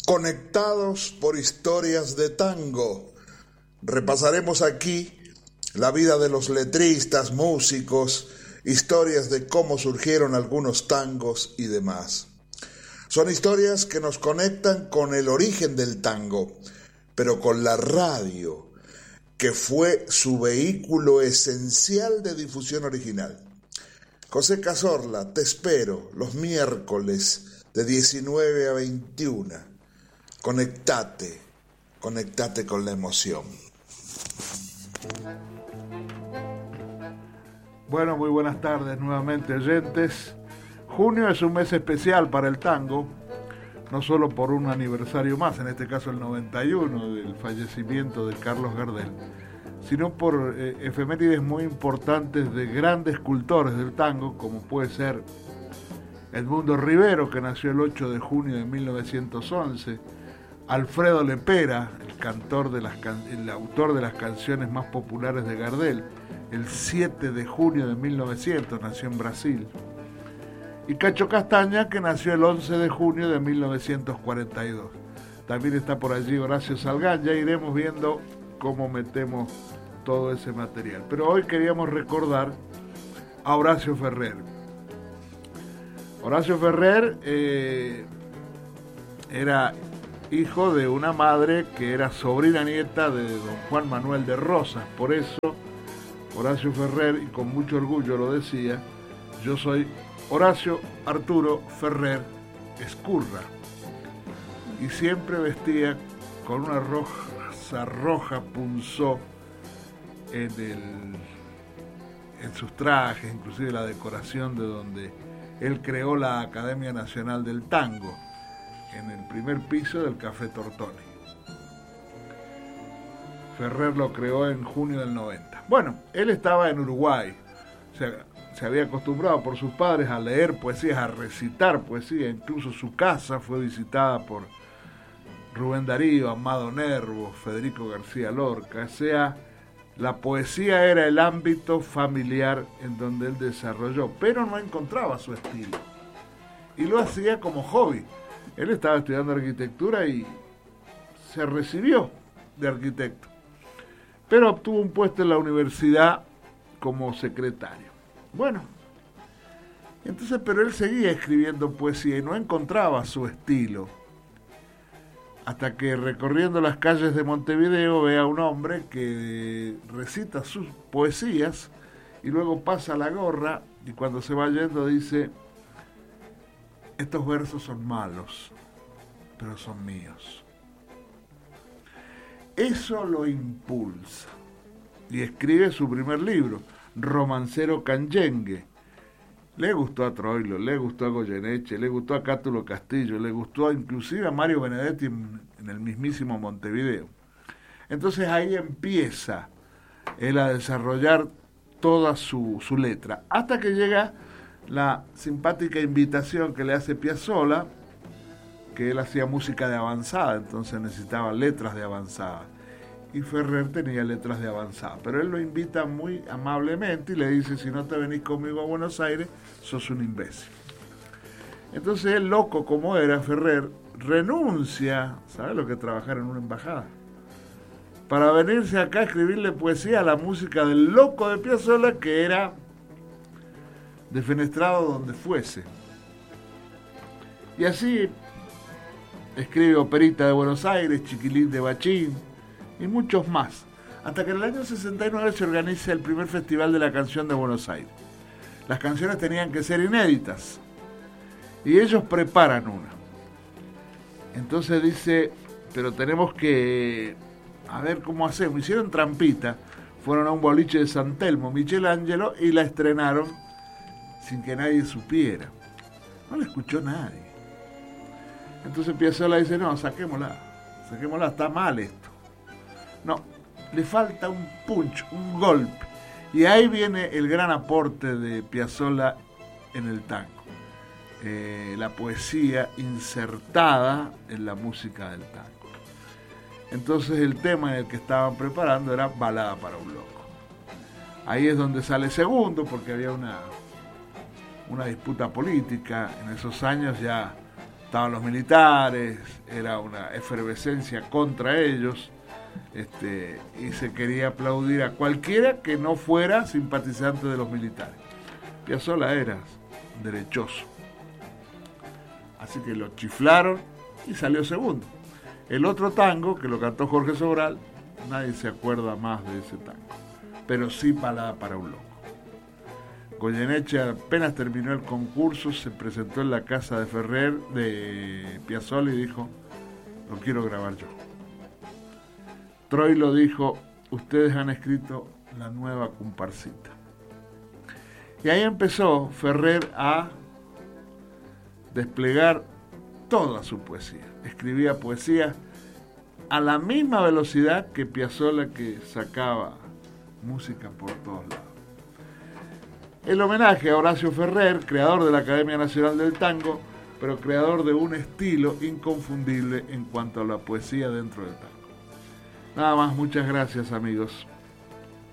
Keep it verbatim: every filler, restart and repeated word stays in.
Conectados por historias de tango. Repasaremos aquí la vida de los letristas, músicos, historias de cómo surgieron algunos tangos y demás. Son historias que nos conectan con el origen del tango, pero con la radio, que fue su vehículo esencial de difusión original. José Cazorla, te espero los miércoles de diecinueve a veintiuna. Conectate, conectate con la emoción. Bueno, muy buenas tardes nuevamente, oyentes. Junio es un mes especial para el tango, no solo por un aniversario más, en este caso el noventa y uno del fallecimiento de Carlos Gardel, sino por eh, efemérides muy importantes de grandes cultores del tango, como puede ser Edmundo Rivero, que nació el ocho de junio de mil novecientos once, Alfredo Lepera, el, cantor de las can- el autor de las canciones más populares de Gardel, el siete de junio de mil novecientos, nació en Brasil, y Cacho Castaña, que nació el once de junio de mil novecientos cuarenta y dos. También está por allí Horacio Salgán, ya iremos viendo cómo metemos todo ese material. Pero hoy queríamos recordar a Horacio Ferrer. Horacio Ferrer eh, era hijo de una madre que era sobrina nieta de don Juan Manuel de Rosas. Por eso Horacio Ferrer, y con mucho orgullo lo decía, yo soy Horacio Arturo Ferrer Escurra. Y siempre vestía con una rosa roja punzó en, el, en sus trajes, inclusive la decoración de donde él creó la Academia Nacional del Tango, en el primer piso del Café Tortoni. Ferrer lo creó en junio del noventa. Bueno, él estaba en Uruguay, o sea, se había acostumbrado por sus padres a leer poesías, a recitar poesía, incluso su casa fue visitada por Rubén Darío, Amado Nervo, Federico García Lorca. O sea, la poesía era el ámbito familiar en donde él desarrolló, pero no encontraba su estilo y lo hacía como hobby. Él estaba estudiando arquitectura y se recibió de arquitecto, pero obtuvo un puesto en la universidad como secretario. Bueno, entonces, pero él seguía escribiendo poesía y no encontraba su estilo, hasta que recorriendo las calles de Montevideo ve a un hombre que recita sus poesías y luego pasa la gorra y cuando se va yendo dice: estos versos son malos, pero son míos. Eso lo impulsa y escribe su primer libro, Romancero Canyengue. Le gustó a Troilo, le gustó a Goyeneche, le gustó a Cátulo Castillo, le gustó inclusive a Mario Benedetti en, en el mismísimo Montevideo. Entonces ahí empieza él a desarrollar toda su, su letra, hasta que llega la simpática invitación que le hace Piazzolla, que él hacía música de avanzada, entonces necesitaba letras de avanzada. Y Ferrer tenía letras de avanzada, pero él lo invita muy amablemente y le dice: si no te venís conmigo a Buenos Aires, sos un imbécil. Entonces él, loco como era Ferrer, renuncia, ¿sabes lo que es trabajar en una embajada?, para venirse acá a escribirle poesía a la música del loco de Piazzolla, que era defenestrado donde fuese. Y así escribe Operita de Buenos Aires, Chiquilín de Bachín y muchos más, hasta que en el año sesenta y nueve se organiza el primer Festival de la Canción de Buenos Aires. Las canciones tenían que ser inéditas y ellos preparan una. Entonces dice: pero tenemos que a ver cómo hacemos. Hicieron trampita, fueron a un boliche de San Telmo, Michelangelo, y la estrenaron sin que nadie supiera. No la escuchó nadie. Entonces Piazzolla dice: no, saquémosla, saquémosla, está mal esto. No, le falta un punch, un golpe. Y ahí viene el gran aporte de Piazzolla en el tango. Eh, la poesía insertada en la música del tango. Entonces el tema en el que estaban preparando era Balada para un loco. Ahí es donde sale segundo, porque había una, una disputa política. En esos años ya estaban los militares, era una efervescencia contra ellos, este, y se quería aplaudir a cualquiera que no fuera simpatizante de los militares. Piazzolla era derechoso, así que lo chiflaron y salió segundo. El otro tango, que lo cantó Jorge Sobral, nadie se acuerda más de ese tango, pero sí Balada para un loco. Goyeneche apenas terminó el concurso, se presentó en la casa de Ferrer, de Piazzolla, y dijo: lo quiero grabar yo. Troilo dijo: ustedes han escrito la nueva comparsita. Y ahí empezó Ferrer a desplegar toda su poesía. Escribía poesía a la misma velocidad que Piazzolla, que sacaba música por todos lados. El homenaje a Horacio Ferrer, creador de la Academia Nacional del Tango, pero creador de un estilo inconfundible en cuanto a la poesía dentro del tango. Nada más, muchas gracias, amigos.